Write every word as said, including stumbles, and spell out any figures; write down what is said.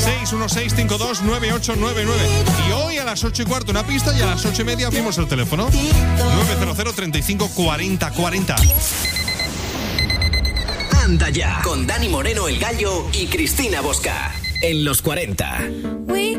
seis uno seis cinco dos nueve ocho nueve nueve. Y hoy a las ocho y cuarto una pista y a las ocho y media abrimos el teléfono. nueve cero cero, treinta y cinco, cuarenta, cuarenta. Anda ya, con Dani Moreno, el Gallo, y Cristina Bosca. En los cuarenta.